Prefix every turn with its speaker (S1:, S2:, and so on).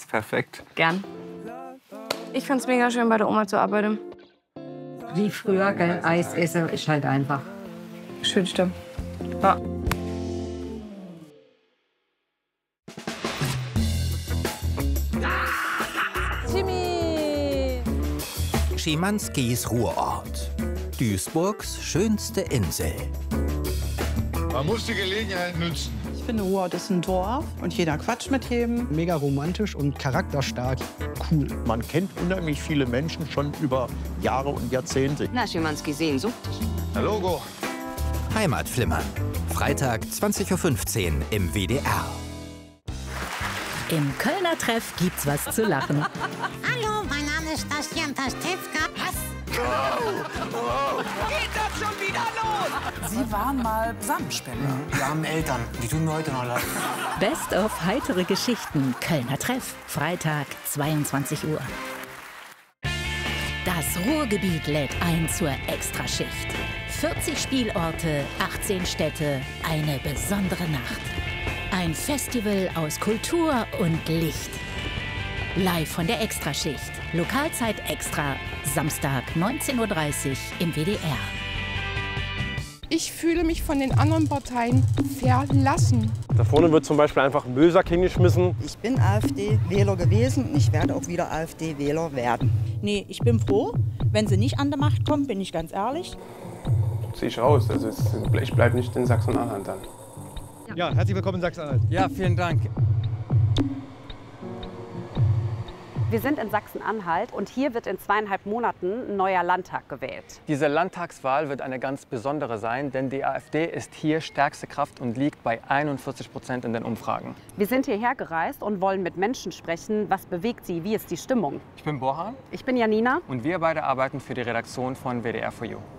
S1: perfekt.
S2: Gern. Ich fand's mega schön, bei der Oma zu arbeiten.
S3: Wie früher, gell? Eis essen ist halt einfach.
S2: Schönste. Ja.
S4: Jimmy!
S5: Schimanskis Ruhrort. Duisburgs schönste Insel.
S6: Man muss die Gelegenheit nützen.
S7: Ich finde, Ruhrort ist ein Dorf und jeder quatscht mit jedem.
S8: Mega romantisch und charakterstark. Cool.
S9: Man kennt unheimlich viele Menschen schon über Jahre und Jahrzehnte.
S4: Na, Schimanski Sehnsucht.
S6: Herr Logo.
S5: Heimatflimmern. Freitag 20:15 Uhr im WDR.
S10: Im Kölner Treff gibt's was zu lachen.
S11: Hallo, mein Name ist Bastian Pastewka. Was?
S12: Geht das schon wieder los?
S13: Sie waren mal Samenspender.
S14: Wir haben Eltern, die tun mir heute noch leid.
S10: Best of heitere Geschichten. Kölner Treff. Freitag, 22 Uhr. Das Ruhrgebiet lädt ein zur Extraschicht. 40 Spielorte, 18 Städte, eine besondere Nacht. Ein Festival aus Kultur und Licht. Live von der Extraschicht. Lokalzeit extra. Samstag 19:30 Uhr im WDR.
S15: Ich fühle mich von den anderen Parteien verlassen.
S16: Da vorne wird zum Beispiel einfach ein Müllsack hingeschmissen.
S17: Ich bin AfD-Wähler gewesen und ich werde auch wieder AfD-Wähler werden.
S7: Nee, ich bin froh, wenn sie nicht an der Macht kommen, bin ich ganz ehrlich.
S16: Ziehe ich raus. Also ich bleibe nicht in Sachsen-Anhalt dann.
S8: Ja, herzlich willkommen in Sachsen-Anhalt.
S1: Ja, vielen Dank.
S18: Wir sind in Sachsen-Anhalt und hier wird in 2,5 Monaten ein neuer Landtag gewählt.
S1: Diese Landtagswahl wird eine ganz besondere sein, denn die AfD ist hier stärkste Kraft und liegt bei 41% in den Umfragen.
S18: Wir sind hierher gereist und wollen mit Menschen sprechen. Was bewegt sie? Wie ist die Stimmung?
S1: Ich bin Borhan.
S18: Ich bin Janina.
S1: Und wir beide arbeiten für die Redaktion von WDR4U.